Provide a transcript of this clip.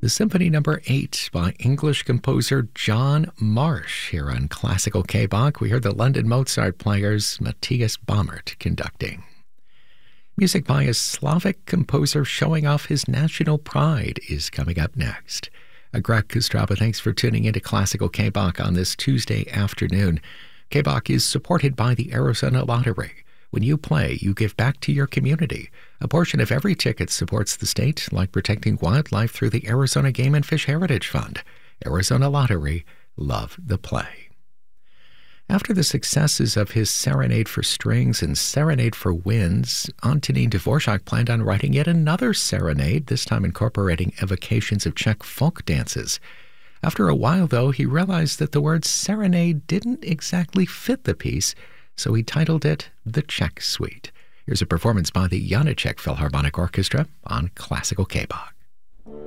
The Symphony No. 8 by English composer John Marsh. Here on Classical K-Bach, we hear the London Mozart players Matthias Baumert conducting. Music by a Slavic composer showing off his national pride is coming up next. Greg Kostraba, thanks for tuning into Classical K-Bach on this Tuesday afternoon. K-Bach is supported by the Arizona Lottery. When you play, you give back to your community. A portion of every ticket supports the state, like protecting wildlife through the Arizona Game and Fish Heritage Fund. Arizona Lottery, love the play. After the successes of his Serenade for Strings and Serenade for Winds, Antonín Dvorak planned on writing yet another serenade, this time incorporating evocations of Czech folk dances. After a while, though, he realized that the word serenade didn't exactly fit the piece, so he titled it The Czech Suite. Here's a performance by the Janáček Philharmonic Orchestra on Classical K-Bach.